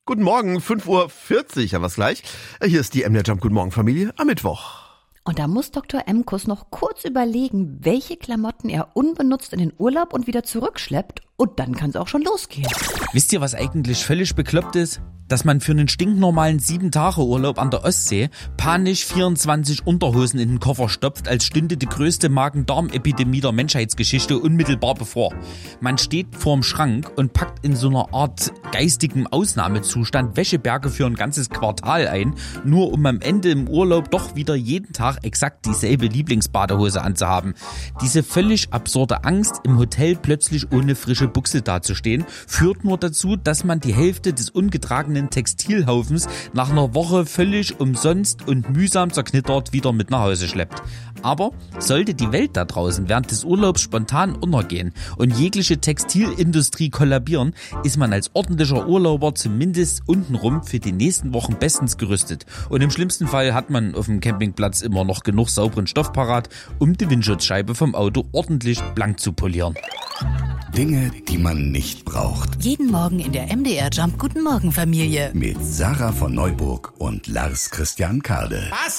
Guten Morgen, 5:40 Uhr, ja was gleich. Hier ist die MDR Jump Guten Morgen Familie am Mittwoch. Und da muss Dr. Emkus noch kurz überlegen, welche Klamotten er unbenutzt in den Urlaub und wieder zurückschleppt. Und dann kann es auch schon losgehen. Wisst ihr, was eigentlich völlig bekloppt ist? Dass man für einen stinknormalen 7-Tage-Urlaub an der Ostsee panisch 24 Unterhosen in den Koffer stopft, als stünde die größte Magen-Darm-Epidemie der Menschheitsgeschichte unmittelbar bevor. Man steht vorm Schrank und packt in so einer Art geistigem Ausnahmezustand Wäscheberge für ein ganzes Quartal ein, nur um am Ende im Urlaub doch wieder jeden Tag exakt dieselbe Lieblingsbadehose anzuhaben. Diese völlig absurde Angst, im Hotel plötzlich ohne frische Buchse dazustehen, führt nur dazu, dass man die Hälfte des ungetragenen Textilhaufens nach einer Woche völlig umsonst und mühsam zerknittert wieder mit nach Hause schleppt. Aber sollte die Welt da draußen während des Urlaubs spontan untergehen und jegliche Textilindustrie kollabieren, ist man als ordentlicher Urlauber zumindest untenrum für die nächsten Wochen bestens gerüstet. Und im schlimmsten Fall hat man auf dem Campingplatz immer noch genug sauberen Stoff parat, um die Windschutzscheibe vom Auto ordentlich blank zu polieren. Dinge, die man nicht braucht. Jeden Morgen in der MDR Jump Guten Morgen Familie. Mit Sarah von Neuburg und Lars Christian Kade.